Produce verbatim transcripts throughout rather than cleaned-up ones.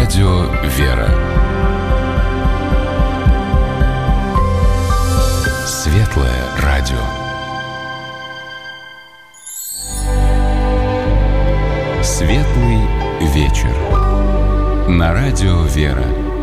радио «Вера». Светлое радио. Светлый вечер. На радио «Вера».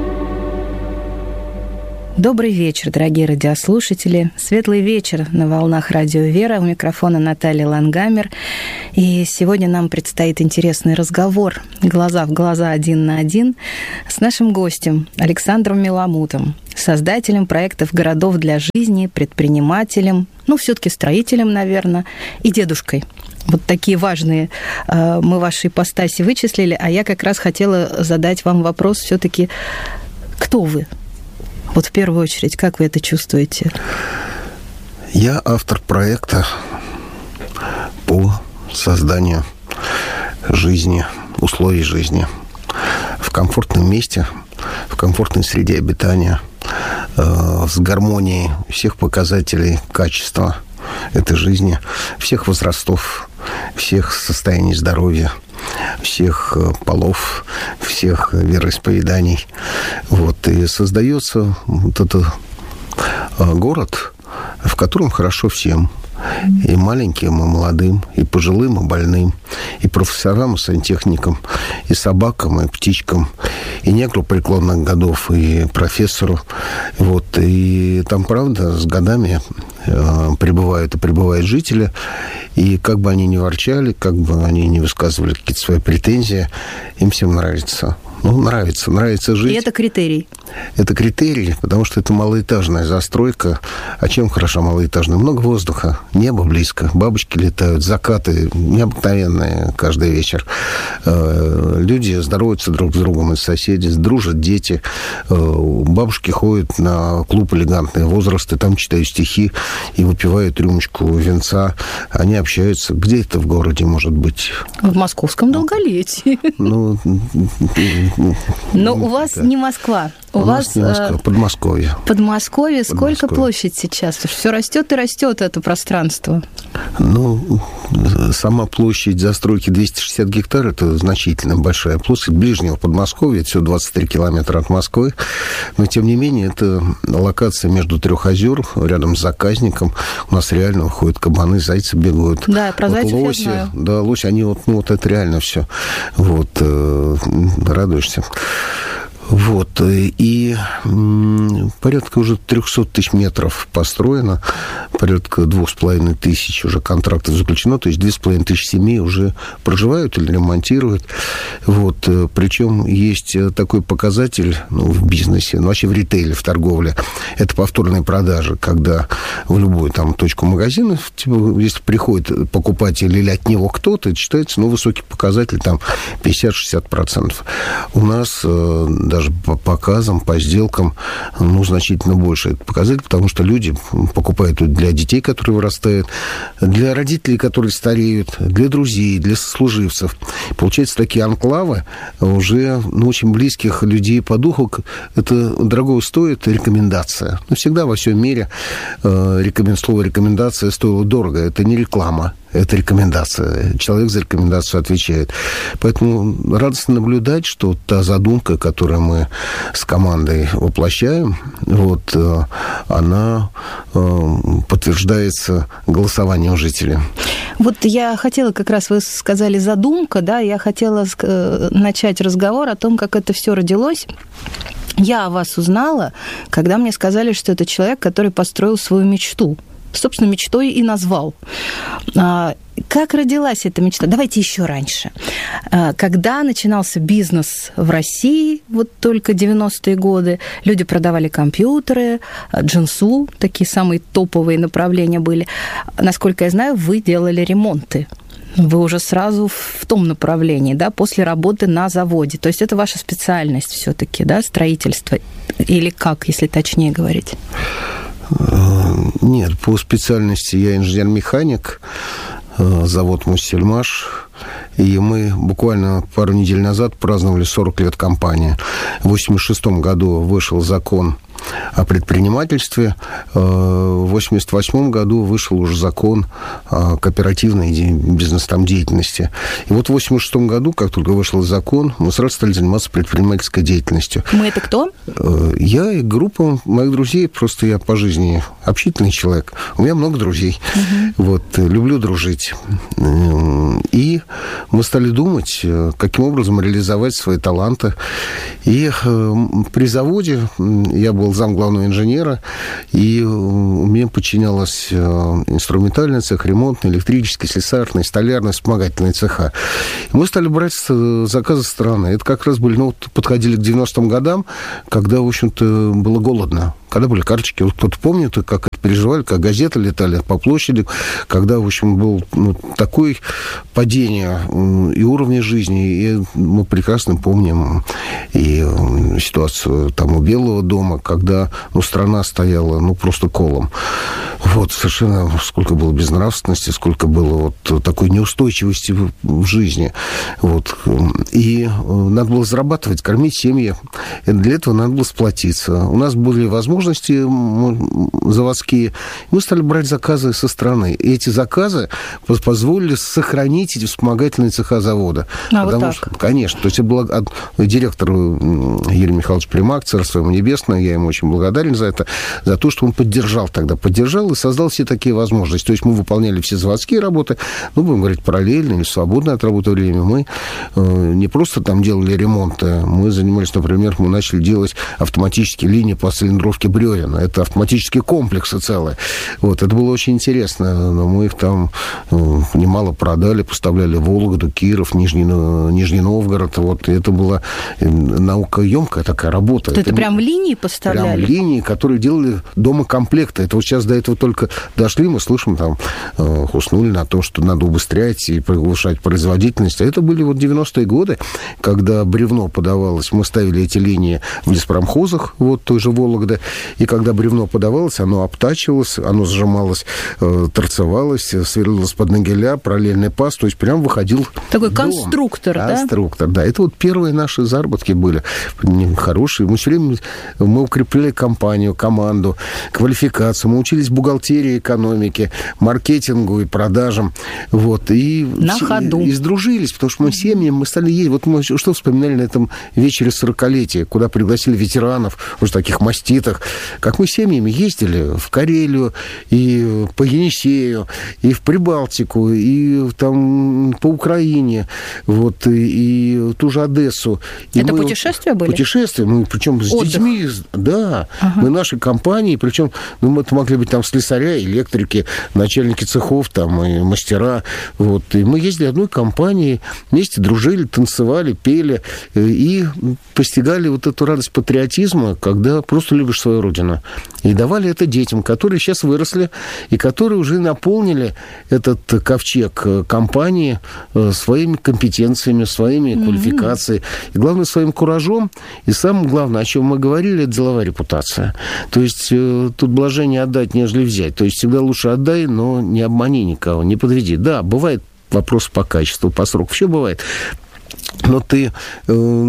Добрый вечер, дорогие радиослушатели. Светлый вечер на волнах радио «Вера». У микрофона Наталья Лангамер. И сегодня нам предстоит интересный разговор глаза в глаза, один на один с нашим гостем Александром Меламутом, создателем проектов «Городов для жизни», предпринимателем, ну, все-таки строителем, наверное, и дедушкой. Вот такие важные э, мы ваши ипостаси вычислили, а я как раз хотела задать вам вопрос все-таки, кто вы? Вот в первую очередь, как вы это чувствуете? Я автор проекта по созданию жизни, условий жизни в комфортном месте, в комфортной среде обитания, э, с гармонией всех показателей качества этой жизни, всех возрастов, всех состояний здоровья, всех полов, всех вероисповеданий. Вот. И создается вот этот город, в котором хорошо всем. И маленьким, и молодым, и пожилым, и больным, и профессорам, и сантехникам, и собакам, и птичкам, и негру преклонных годов, и профессору. Вот. И там, правда, с годами э, прибывают и прибывают жители, и как бы они ни ворчали, как бы они ни высказывали какие-то свои претензии, им всем нравится. Ну, нравится, нравится жить. И это критерий? Это критерий, потому что это малоэтажная застройка. А чем хороша малоэтажная? Много воздуха, небо близко, бабочки летают, закаты необыкновенные каждый вечер. Люди здороваются друг с другом, и соседи, дружат дети. Бабушки ходят на клуб «Элегантный возраст», и там читают стихи и выпивают рюмочку винца. Они общаются. Где это в городе может быть? В московском Долголетии. Ну... Но у вас да. не Москва. У, у вас не Москва, Подмосковье. Подмосковье. Сколько Подмосковье. Площадь сейчас? Все растет и растет это пространство. Ну, сама площадь застройки двести шестьдесят гектар, это значительно большая площадь. Ближнего Подмосковья, это всего двадцать три километра от Москвы. Но, тем не менее, это локация между трех озер, рядом с заказником. У нас реально выходят кабаны, зайцы бегают. Да, про вот зайцев лоси, я знаю. Да, лоси, они вот, ну, вот это реально все. Вот, э, радуешься. Вот, и порядка уже триста тысяч метров построено, порядка двух с половиной тысяч уже контрактов заключено, то есть две с половиной тысячи семей уже проживают или ремонтируют. Вот, причем есть такой показатель, ну, в бизнесе, ну, вообще в ритейле, в торговле, это повторные продажи, когда в любую там точку магазина, типа, если приходит покупатель или от него кто-то, это считается, ну, высокий показатель, там, пятьдесят-шестьдесят процентов. У нас даже по показам, по сделкам, ну, значительно больше это показатель, потому что люди покупают для детей, которые вырастают, для родителей, которые стареют, для друзей, для сослуживцев. Получается, такие анклавы уже, ну, очень близких людей по духу. Это дорого стоит рекомендация. Ну, всегда во всем мире э, рекомен... слово «рекомендация» стоило дорого. Это не реклама. Это рекомендация. Человек за рекомендацию отвечает. Поэтому радостно наблюдать, что та задумка, которую мы с командой воплощаем, вот, она подтверждается голосованием жителей. Вот я хотела, как раз вы сказали задумка, да, я хотела начать разговор о том, как это все родилось. Я о вас узнала, когда мне сказали, что это человек, который построил свою мечту. Собственно, мечтой и назвал. Как родилась эта мечта? Давайте еще раньше. Когда начинался бизнес в России, вот только девяностые годы, люди продавали компьютеры, джинсу, такие самые топовые направления были. Насколько я знаю, вы делали ремонты. Вы уже сразу в том направлении, да, после работы на заводе. То есть это ваша специальность все-таки, да, строительство? Или как, если точнее говорить? Нет, по специальности я инженер-механик, завод «Муссельмаш», и мы буквально пару недель назад праздновали сорок лет компании. В восемьдесят шестом году вышел закон о предпринимательстве. В восемьдесят восьмом году вышел уже закон о кооперативной бизнес-там деятельности. И вот в восемьдесят шестом году, как только вышел закон, мы сразу стали заниматься предпринимательской деятельностью. Мы это кто? Я и группа моих друзей. Просто я по жизни общительный человек. У меня много друзей. Угу. Вот, люблю дружить. И мы стали думать, каким образом реализовать свои таланты. И при заводе я был зам главного инженера, и у меня подчинялась инструментальный цех, ремонтный, электрический, слесарный, столярный, вспомогательный цеха. И мы стали брать заказы со стороны. Это как раз были, ну, вот подходили к девяностым годам, когда, в общем-то, было голодно. Когда были карточки, вот кто-то помнит, как это переживали, как газеты летали по площади, когда, в общем, было, ну, такое падение и уровня жизни, и мы прекрасно помним и ситуацию там у Белого дома, когда, ну, страна стояла, ну, просто колом. Вот, совершенно сколько было безнравственности, сколько было вот такой неустойчивости в, в жизни. Вот. И надо было зарабатывать, кормить семьи. И для этого надо было сплотиться. У нас были возможности заводские. Мы стали брать заказы со стороны. И эти заказы позволили сохранить эти вспомогательные цеха завода. А, вот так. Что, конечно. То есть это был директор Юрий Михайлович Примак, царство ему небесное, я ему очень благодарен за это, за то, что он поддержал тогда. Поддержал и создал все такие возможности. То есть мы выполняли все заводские работы, ну, будем говорить, параллельно или свободное от работы время. Мы э, не просто там делали ремонты, мы занимались, например, мы начали делать автоматические линии по цилиндровке бревен. Это автоматические комплексы целые. Вот, это было очень интересно. Но мы их там э, немало продали, поставляли в Вологду, Киров, Нижний, Нижний Новгород. Вот, и это была наукоемкая такая работа. Это, это прям линии поставляли? Прям линии, которые делали дома комплекты. Это вот сейчас до этого только дошли, мы слышим, там, э, уснули на том, что надо убыстрять и повышать производительность. А это были вот девяностые годы, когда бревно подавалось. Мы ставили эти линии в леспромхозах, вот той же Вологды. И когда бревно подавалось, оно обтачивалось, оно сжималось, э, торцевалось, сверлилось под нагеля, параллельный паз. То есть прям выходил такой дом. Конструктор, да? Конструктор, да. Это вот первые наши заработки были хорошие. Мы все время мы укрепляли компанию, команду, квалификацию. Мы учились бухгалтерии, экономике, маркетингу и продажам. Вот. И на все, ходу. И сдружились, потому что мы семьи, мы стали ездить. Вот мы что вспоминали на этом вечере сорокалетия, куда пригласили ветеранов, уже таких маститых, как мы семьями ездили в Карелию, и по Енисею, и в Прибалтику, и там по Украине, вот, и, и ту же Одессу. И это мы, путешествия были? Путешествия, мы причем с Отдых. детьми, да, ага. Мы нашей компании, причем, ну, это могли быть там слесаря, электрики, начальники цехов, там, и мастера, вот, и мы ездили одной компанией, вместе дружили, танцевали, пели, и постигали вот эту радость патриотизма, когда просто любишь свою родину. И давали это детям, которые сейчас выросли, и которые уже наполнили этот ковчег компании своими компетенциями, своими mm-hmm. квалификациями, и, главное, своим куражом, и самое главное, о чем мы говорили, это деловая репутация. То есть тут блажение отдать, нежели взять. То есть всегда лучше отдай, но не обмани никого, не подведи. Да, бывает вопрос по качеству, по сроку, все бывает. Но ты э,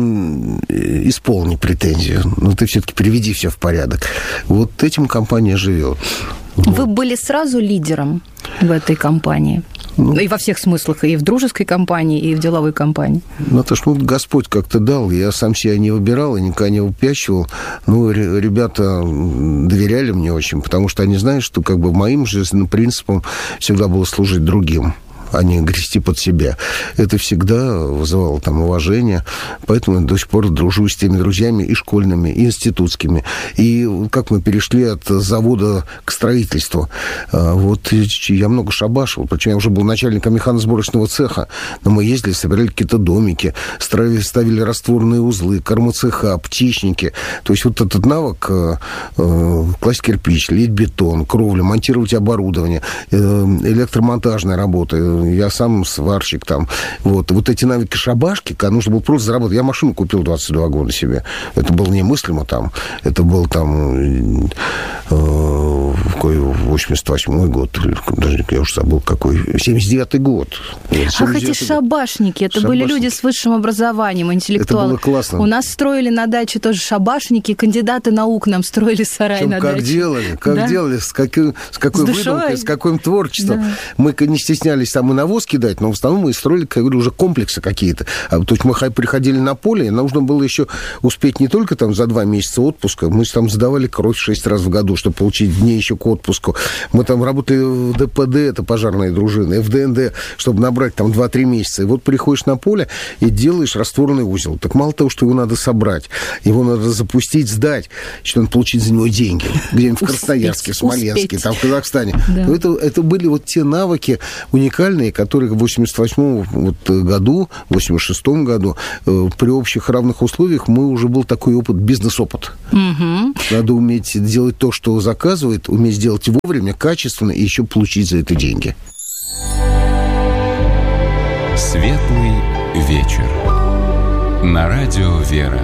исполни претензию, но ты все-таки приведи все в порядок. Вот этим компания живет. Вы были сразу лидером в этой компании? Ну, и во всех смыслах, и в дружеской компании, и в деловой компании. Ну, это ж ну, Господь как-то дал. Я сам себя не выбирал и никогда не упящивал. Ну, ребята доверяли мне очень, потому что они знают, что как бы моим жизненным принципом всегда было служить другим, а не грести под себя. Это всегда вызывало там уважение. Поэтому я до сих пор дружу с теми друзьями и школьными, и институтскими. И как мы перешли от завода к строительству. Вот я много шабашил. Причем я уже был начальником механосборочного цеха. Но мы ездили, собирали какие-то домики, ставили, ставили растворные узлы, кормоцеха, птичники. То есть вот этот навык класть кирпич, лить бетон, кровлю, монтировать оборудование, электромонтажная работа, я сам сварщик там. Вот, вот эти навыки шабашки, когда нужно было просто заработать. Я машину купил двадцать два года себе. Это было немыслимо там. Это был там э, восемьдесят восьмой год, даже я уже забыл какой, семьдесят девятый год. Ах, эти шабашники, это шабашники. Были люди с высшим образованием, интеллектуалы. Это было классно. У нас строили на даче тоже шабашники, кандидаты наук нам строили сарай Причем на как даче. Делали, как да? делали, с, каким, с какой с выдумкой, с каким творчеством. Да. Мы не стеснялись там и навоз кидать, но в основном мы строили, как я говорю, уже комплексы какие-то. То есть мы приходили на поле, и нужно было еще успеть не только там за два месяца отпуска, мы там сдавали кровь шесть раз в году, чтобы получить дней еще к отпуску. Мы там работали в дэ пэ дэ, это пожарная дружина, эф дэ эн дэ, чтобы набрать там два-три месяца. И вот приходишь на поле и делаешь растворенный узел. Так мало того, что его надо собрать, его надо запустить, сдать, еще надо получить за него деньги. Где-нибудь в Красноярске, в Смоленске, там в Казахстане. Да. Это, это были вот те навыки уникальные, которые в восемьдесят восьмом вот году, в восемьдесят шестом году э, при общих равных условиях мы уже был такой опыт, бизнес-опыт. Угу. Надо уметь делать то, что заказывает, уметь сделать вовремя, качественно и еще получить за это деньги. Светлый вечер. На радио «Вера».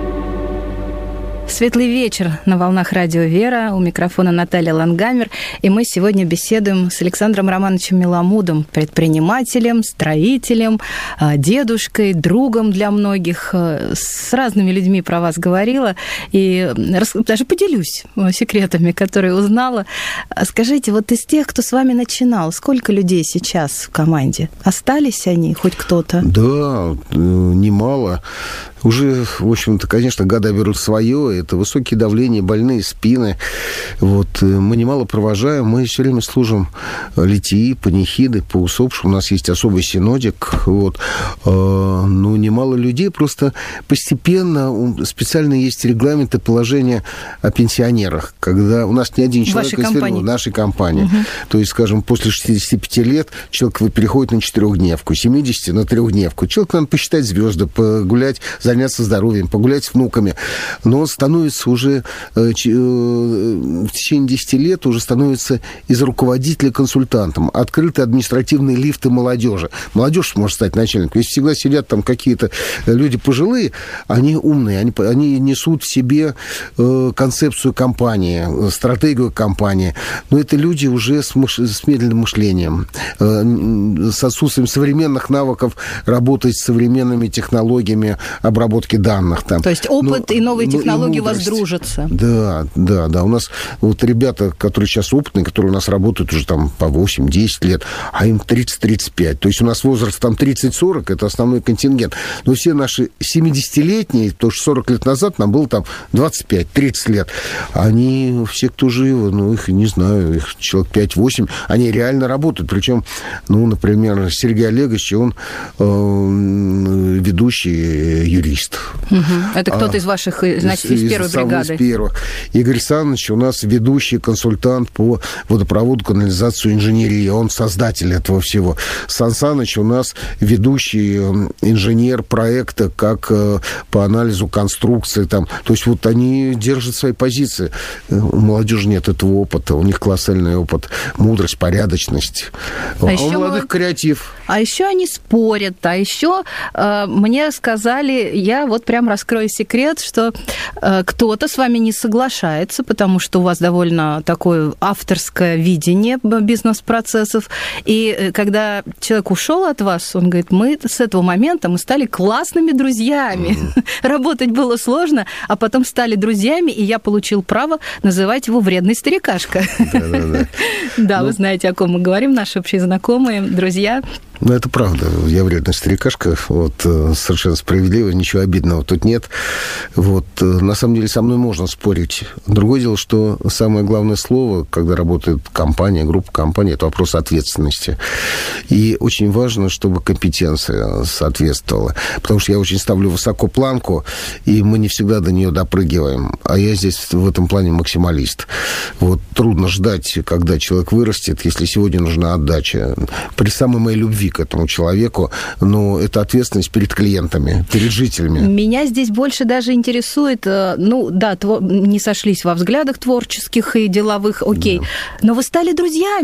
Светлый вечер на волнах радио «Вера». У микрофона Наталья Лангамер. И мы сегодня беседуем с Александром Романовичем Миламудом, предпринимателем, строителем, дедушкой, другом для многих. С разными людьми про вас говорила. И даже поделюсь секретами, которые узнала. Скажите, вот из тех, кто с вами начинал, сколько людей сейчас в команде? Остались они, хоть кто-то? Да, немало. Уже, в общем-то, конечно, года берут свое. Это высокие давления, больные спины. Вот. Мы немало провожаем. Мы все время служим литии, панихиды по усопшим. У нас есть особый синодик. Вот. Но немало людей. Просто постепенно специально есть регламенты положения о пенсионерах. Когда у нас ни один человек из фирмы, в нашей компании. Угу. То есть, скажем, после шестидесяти пяти лет человек переходит на четырехдневку, семидесяти на трехдневку. Человек надо посчитать звезды, погулять, заняться здоровьем, погулять с внуками. Но он становится уже в течение десяти лет уже становится из руководителя консультантом. Открыты административные лифты молодежи. Молодежь может стать начальником. Если всегда сидят там какие-то люди пожилые, они умные, они, они несут в себе концепцию компании, стратегию компании. Но это люди уже с, мыш... с медленным мышлением, с отсутствием современных навыков работать с современными технологиями обработки данных. Там. То есть опыт но, и новые технологии у вас дружатся. Да, да, да. У нас вот ребята, которые сейчас опытные, которые у нас работают уже там по восемь-десять лет, а им тридцать-тридцать пять. То есть у нас возраст там тридцать-сорок, это основной контингент. Но все наши семидесятилетние, то что сорок лет назад нам было там двадцать пять-тридцать лет, они все, кто живы, ну, их, не знаю, их человек пять-восемь, они реально работают. Причем, ну, например, Сергей Олегович, он э, ведущий юрист. Угу. Это кто-то а, из ваших, значит, из, из первой из, бригады? Из первых. Игорь Александрович у нас ведущий консультант по водопроводу, канализацию, инженерии. Он создатель этого всего. Сан Саныч у нас ведущий инженер проекта, как по анализу конструкции. Там. То есть вот они держат свои позиции. У молодежи нет этого опыта. У них колоссальный опыт. Мудрость, порядочность. А, а у молодых мы... креатив. А еще они спорят. А еще э, мне сказали, я вот прям раскрою секрет, что э, кто-то с вами не соглашается, потому что у вас довольно такое авторское видение бизнес-процессов. И э, когда человек ушел от вас, он говорит, мы с этого момента мы стали классными друзьями. Mm-hmm. Работать было сложно, а потом стали друзьями, и я получил право называть его вредный старикашка. Да-да-да. Да, вы знаете, о ком мы говорим, наши общие знакомые, друзья. Ну, это правда. Я вредный старикашка. Вот, совершенно справедливо. Ничего обидного тут нет. Вот, на самом деле, со мной можно спорить. Другое дело, что самое главное слово, когда работает компания, группа компаний, это вопрос ответственности. И очень важно, чтобы компетенция соответствовала. Потому что я очень ставлю высоко планку, и мы не всегда до нее допрыгиваем. А я здесь в этом плане максималист. Вот, трудно ждать, когда человек вырастет, если сегодня нужна отдача. При самой моей любви к этому человеку, но это ответственность перед клиентами, перед жителями. Меня здесь больше даже интересует, ну да, тво- не сошлись во взглядах творческих и деловых, окей, да. Но вы стали друзьями.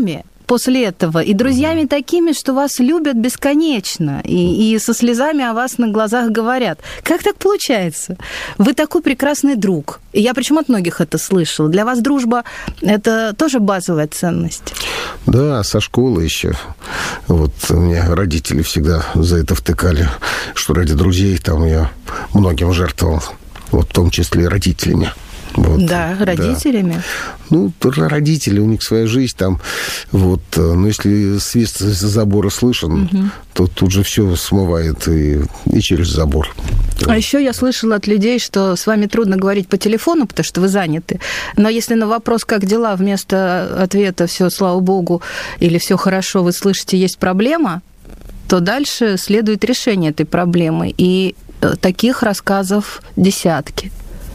после этого, и друзьями такими, что вас любят бесконечно, и, и со слезами о вас на глазах говорят. Как так получается? Вы такой прекрасный друг. И я причем от многих это слышала. Для вас дружба – это тоже базовая ценность? Да, со школы еще. Вот у меня родители всегда за это втыкали, что ради друзей там я многим жертвовал, вот в том числе и родителями. Вот, да, родителями. Да. Ну, тоже родители, у них своя жизнь там. Вот. Но если свист из-за забора слышен, угу. то тут же все смывает и, и через забор. А еще я слышала от людей, что с вами трудно говорить по телефону, потому что вы заняты. Но если на вопрос, как дела, вместо ответа «все, слава богу» или «все хорошо», вы слышите «есть проблема», то дальше следует решение этой проблемы. И таких рассказов десятки.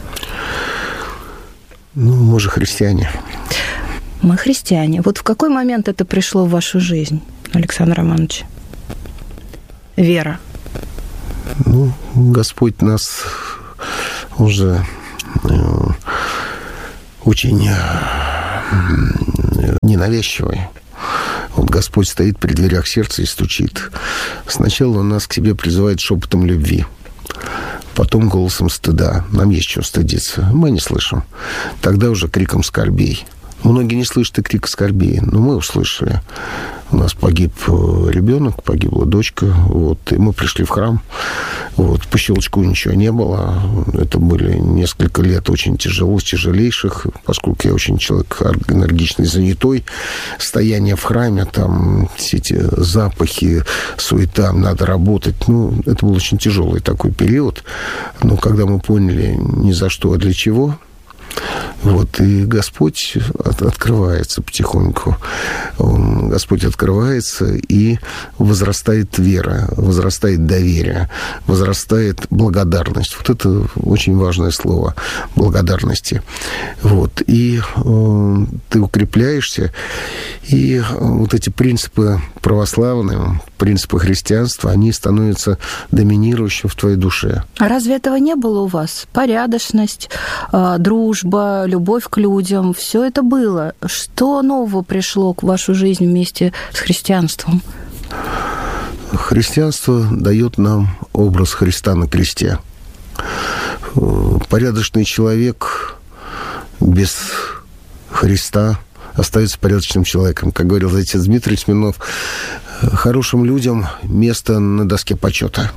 Ну, мы же христиане. Мы христиане. Вот в какой момент это пришло в вашу жизнь, Александр Романович? Вера. Ну, Господь нас уже э, очень э, ненавязчивый. Вот Господь стоит при дверях сердца и стучит. Сначала Он нас к себе призывает шепотом любви, потом голосом стыда. Нам есть чего стыдиться. Мы не слышим. Тогда уже криком скорбей. Многие не слышат и крика скорбей, но мы услышали. У нас погиб ребенок, погибла дочка. Вот, и мы пришли в храм. Вот, по щелчку ничего не было. Это были несколько лет очень тяжелых, тяжелейших, поскольку я очень человек энергичный, занятой. Стояние в храме, там все эти запахи, суета, надо работать. Ну, это был очень тяжелый такой период. Но когда мы поняли ни за что, а для чего, вот, и Господь от, открывается потихоньку. Он, Господь открывается, и возрастает вера, возрастает доверие, возрастает благодарность. Вот это очень важное слово – благодарности. Вот, и э, ты укрепляешься, и вот эти принципы православные, принципы христианства, они становятся доминирующими в твоей душе. А разве этого не было у вас? Порядочность, дружба, любовь к людям, все это было. Что нового пришло в вашу жизнь вместе с христианством? Христианство дает нам образ Христа на кресте. Порядочный человек без Христа остается порядочным человеком. Как говорил отец Дмитрий Смирнов, хорошим людям место на доске почета.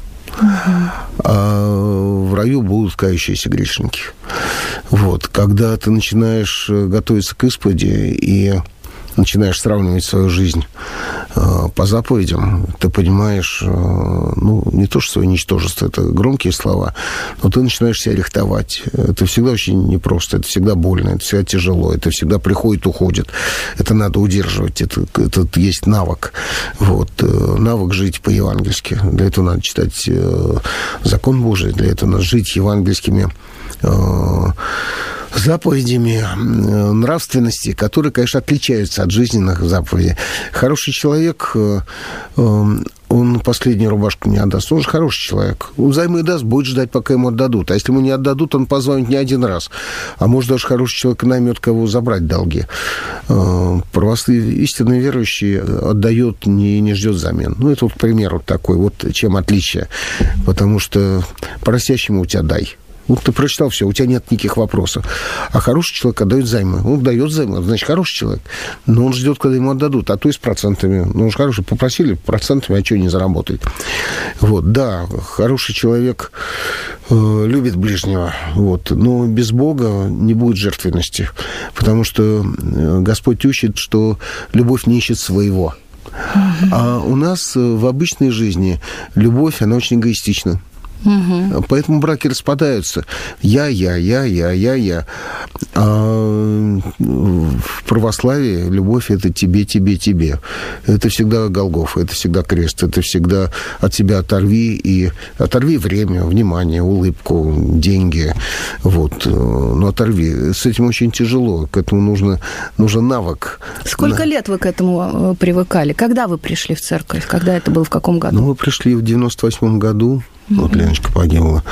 А в раю будут кающиеся грешники. Вот. Когда ты начинаешь готовиться к исповеди и начинаешь сравнивать свою жизнь э, по заповедям, ты понимаешь, э, ну, не то, что свое ничтожество, это громкие слова, но ты начинаешь себя рихтовать. Это всегда очень непросто, это всегда больно, это всегда тяжело, это всегда приходит, уходит. Это надо удерживать, это, это есть навык. Вот. Навык жить по-евангельски. Для этого надо читать э, закон Божий, для этого надо жить евангельскими э, заповедями нравственности, которые, конечно, отличаются от жизненных заповедей. Хороший человек, он последнюю рубашку не отдаст. Он же хороший человек. Он займы даст, будет ждать, пока ему отдадут. А если ему не отдадут, он позвонит не один раз. А может, даже хороший человек наймет кого забрать долги. Православные, истинно верующие отдает, не, не ждет замен. Ну, это вот пример вот такой. Вот чем отличие. Потому что просящему у тебя дай. Вот ты прочитал все, у тебя нет никаких вопросов. А хороший человек отдает займы. Он дает займы, значит, хороший человек. Но он ждет, когда ему отдадут. А то и с процентами. Ну, он же хороший. Попросили процентами, а что не заработает? Вот, да, хороший человек э, любит ближнего. Вот, но без Бога не будет жертвенности. Потому что Господь учит, что любовь не ищет своего. А у нас в обычной жизни любовь, она очень эгоистична. Угу. Поэтому браки распадаются. Я, я, я, я, я, я. А в православии любовь – это тебе, тебе, тебе. Это всегда Голгофа, это всегда крест, это всегда от себя оторви и оторви время, внимание, улыбку, деньги. Вот. Но оторви. С этим очень тяжело. К этому нужно, нужен навык. Сколько лет вы к этому привыкали? Когда вы пришли в церковь? Когда это было, в каком году? Ну, мы пришли в девяносто восьмом году. Вот Леночка погибла.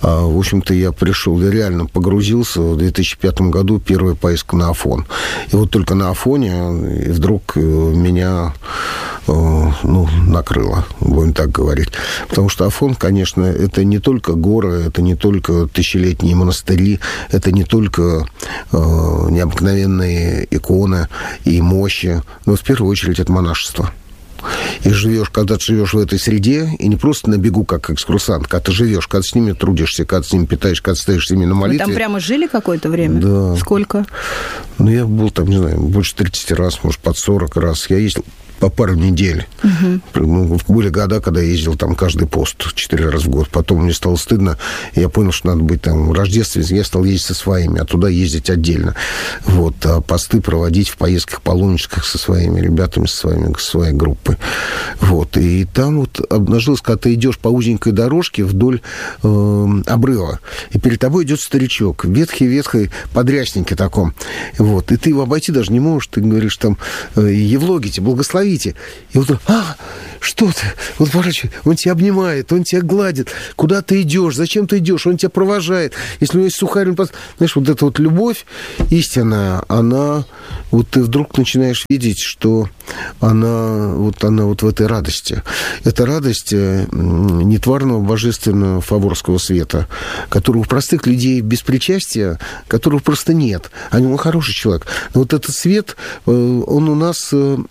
В общем-то, я пришел, я реально погрузился в две тысячи пятом году, первая поездка на Афон. И вот только на Афоне вдруг меня, ну, накрыло, будем так говорить. Потому что Афон, конечно, это не только горы, это не только тысячелетние монастыри, это не только необыкновенные иконы и мощи, но в первую очередь это монашество. И живешь, когда ты живешь в этой среде, и не просто на бегу, как экскурсант, когда ты живешь, когда с ними трудишься, когда с ними питаешь, когда стоишь с ними на молитве. Вы там прямо жили какое-то время? Да. Сколько? Ну, я был там, не знаю, больше тридцати раз, может, под сорок раз. Я ездил по пару недель. Угу. Ну, были года, когда я ездил там каждый пост четыре раза в год. Потом мне стало стыдно. Я понял, что надо быть там в рождестве. Я стал ездить со своими, а туда ездить отдельно. Вот. А посты проводить в поездках, паломничках со своими ребятами, со, своими, со своей группой. Вот. И там вот обнажилось, когда ты идешь по узенькой дорожке вдоль э, обрыва, и перед тобой идет старичок, ветхий-ветхий, подрясненький таком. Вот. И ты его обойти даже не можешь. Ты говоришь там, Евлогите, благословите. И вот, а, что ты? Вот поворачивай, он тебя обнимает, он тебя гладит. Куда ты идешь? Зачем ты идешь? Он тебя провожает. Если у него есть сухарь, он... Знаешь, вот эта вот любовь истинная, она... Вот ты вдруг начинаешь видеть, что она вот, она вот в этой радости. Это радость нетварного божественного фаворского света, которого у простых людей без причастия, которого просто нет. Они, он хороший человек. Но вот этот свет, он у нас,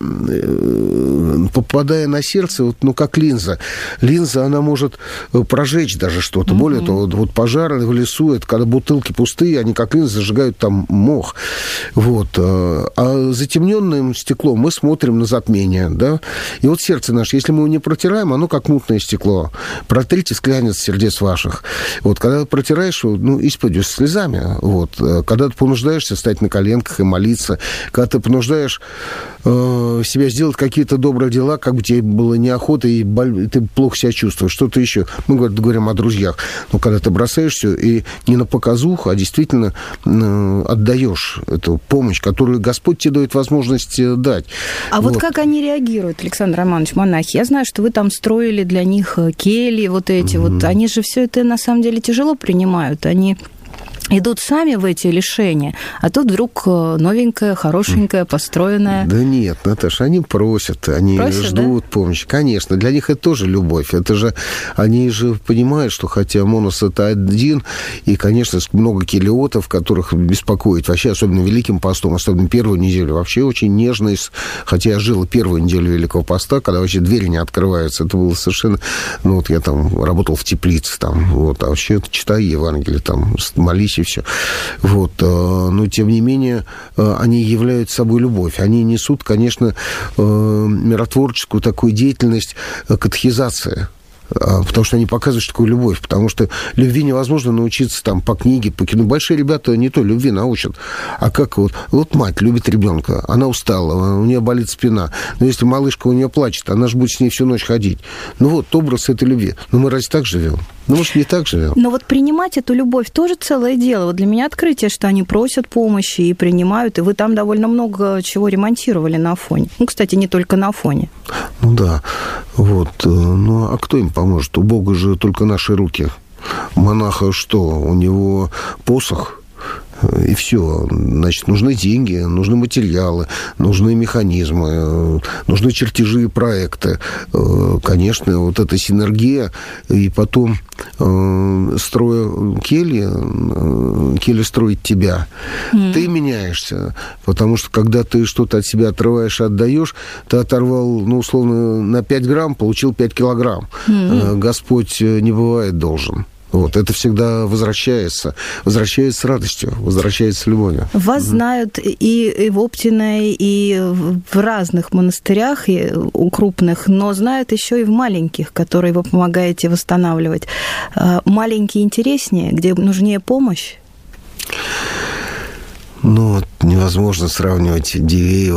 попадая на сердце, вот, ну, как линза. Линза, она может прожечь даже что-то. Mm-hmm. Более того, вот пожары в лесу, это когда бутылки пустые, они как линзы зажигают там мох. Вот. А затемненным стеклом мы смотрим на затмение, да? И вот сердце наше, если мы его не протираем, оно как мутное стекло. Протрите склянец сердец ваших. Вот, когда протираешь его, ну, исподью слезами. Вот. Когда ты понуждаешься стать на коленках и молиться, когда ты понуждаешь э, себя сделать какие-то добрые дела, как бы тебе было неохота, и боль, ты плохо себя чувствуешь, что-то еще. Мы говорим о друзьях. Но когда ты бросаешь все и не на показуху, а действительно э, отдаешь эту помощь, которую Господь тебе дает возможность дать. А вот, вот как они реагируют, Александр Романович, монахи? Я знаю, что вы там строили для них кельи, вот эти mm-hmm. вот. Они же все это на самом деле тяжело принимают. Они идут сами в эти лишения, а тут вдруг новенькая, хорошенькая, построенная. Да нет, Наташа, они просят, они просят, ждут, да? Помощи. Конечно, для них это тоже любовь. Это же, они же понимают, что хотя Монос это один, и, конечно, много келиотов, которых беспокоит, вообще, особенно Великим постом, особенно первую неделю, вообще очень нежно, хотя я жил первую неделю Великого поста, когда вообще двери не открываются, это было совершенно, ну, вот я там работал в теплице, там, вот, а вообще читай Евангелие, там, молись и все. Вот. Но, тем не менее, они являются собой любовь. Они несут, конечно, миротворческую такую деятельность катехизации. Потому что они показывают, что такое любовь. Потому что любви невозможно научиться там по книге, по кино. Большие ребята не то любви научат. А как вот... Вот мать любит ребенка. Она устала, у нее болит спина. Но если малышка у нее плачет, она же будет с ней всю ночь ходить. Ну вот, образ этой любви. Но мы разве так живем? Ну, может, не так живем. Но вот принимать эту любовь тоже целое дело. Вот для меня открытие, что они просят помощи и принимают. И вы там довольно много чего ремонтировали на Афоне. Ну, кстати, не только на Афоне. Ну да. Вот. Ну, а кто им поможет? У Бога же только наши руки. Монаха что? У него посох. И все. Значит, нужны деньги, нужны материалы, нужны механизмы, нужны чертежи и проекты. Конечно, вот эта синергия. И потом, строя кельи, келья строит тебя. Mm. Ты меняешься. Потому что, когда ты что-то от себя отрываешь и отдаешь, ты оторвал, ну, условно, на пять грамм, получил пять килограмм. Mm-hmm. Господь не бывает должен. Вот, это всегда возвращается. Возвращается с радостью, возвращается с любовью. Вас mm-hmm. знают и, и в Оптиной, и в разных монастырях, и у крупных, но знают еще и в маленьких, которые вы помогаете восстанавливать. Маленькие интереснее, где нужнее помощь? Ну, невозможно сравнивать Дивеево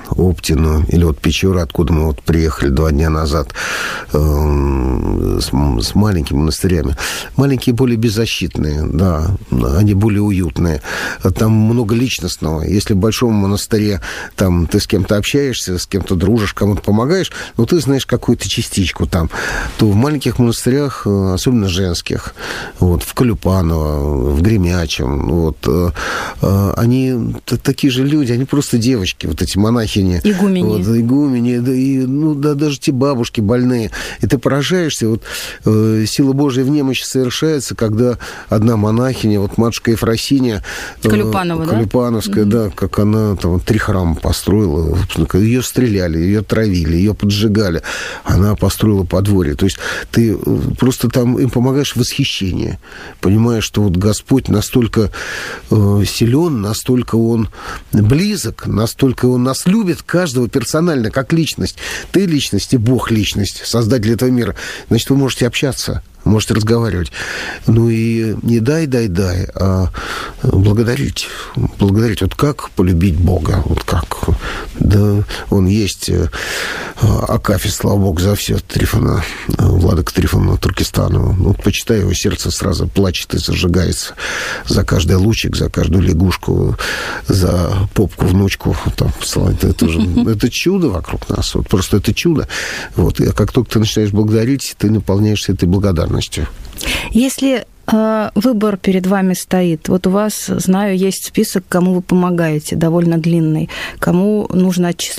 Оптину, или вот Печора, откуда мы вот приехали два дня назад, э, с, с маленькими монастырями. Маленькие более беззащитные, да, они более уютные. Там много личностного. Если в большом монастыре там ты с кем-то общаешься, с кем-то дружишь, кому-то помогаешь, но ты знаешь какую-то частичку там, то в маленьких монастырях, особенно женских, вот, в Колюпаново, в Гремячем, вот, они такие же люди, они просто девочки, вот эти монахини. Игумени. Вот, игумени, да, и, ну, да, даже те бабушки больные. И ты поражаешься, вот, э, сила Божья в немощи совершается, когда одна монахиня, вот матушка Ефросиния, Колюпанова, э, Колюпановская, да? да, как она там три храма построила, ее стреляли, ее травили, ее поджигали, она построила подворье. То есть ты просто там им помогаешь в восхищении, понимаешь, что вот Господь настолько э, силен, настолько Он близок, настолько Он нас любит, каждого персонально, как личность. Ты личность, и Бог личность, создатель этого мира. Значит, вы можете общаться, можете разговаривать. Ну и не дай, дай, дай, а благодарить. Благодарить. Вот как полюбить Бога? Вот как? Да, Он есть. Акафист, слава Богу, за все. Трифона, владыка Трифона Туркестанова. Вот почитай, его сердце сразу плачет и зажигается за каждый лучик, за каждую лягушку, за попку, внучку. Там, это, же, это чудо вокруг нас. Вот просто это чудо. Вот. И как только ты начинаешь благодарить, ты наполняешься этой благодарностью. Если э, выбор перед вами стоит, вот у вас, знаю, есть список, кому вы помогаете, довольно длинный, кому нужно отчислять